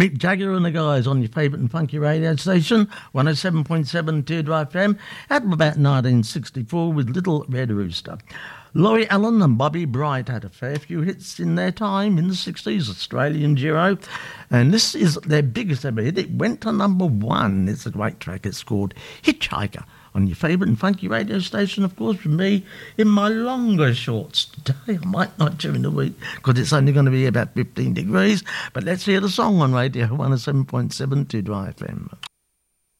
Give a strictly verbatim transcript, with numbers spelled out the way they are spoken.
Mick Jagger and the guys on your favourite and funky radio station, one oh seven point seven Teardrop F M, at about nineteen sixty-four with Little Red Rooster. Laurie Allen and Bobby Bright had a fair few hits in their time in the sixties, Australian duo, and this is their biggest ever hit. It went to number one. It's a great track. It's called Hitchhiker on your favourite and funky radio station, of course, with me in my longer shorts today. I might not during the week because it's only going to be about fifteen degrees, but let's hear the song on radio one oh seven point seven Teardrop F M.